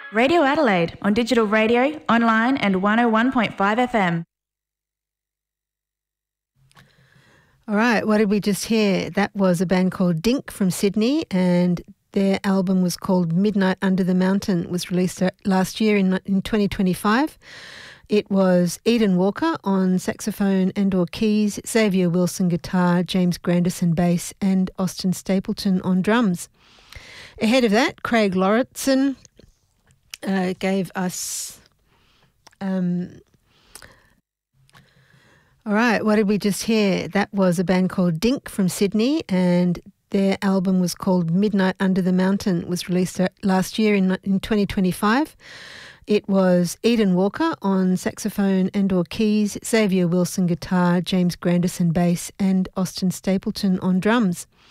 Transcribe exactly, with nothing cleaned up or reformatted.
Radio Adelaide on digital radio, online and one oh one point five F M. All right, what did we just hear? That was a band called Dink from Sydney, and their album was called Midnight Under the Mountain. It was released last year in, in twenty twenty-five. It was Eden Walker on saxophone and or keys, Xavier Wilson guitar, James Grandison bass, and Austin Stapleton on drums. Ahead of that, Craig Lauritsen uh, gave us... Um, all right, what did we just hear? That was a band called Dink from Sydney, and their album was called Midnight Under the Mountain. It was released last year in, in twenty twenty-five. It was Eden Walker on saxophone and or keys, Xavier Wilson guitar, James Grandison bass, and Austin Stapleton on drums.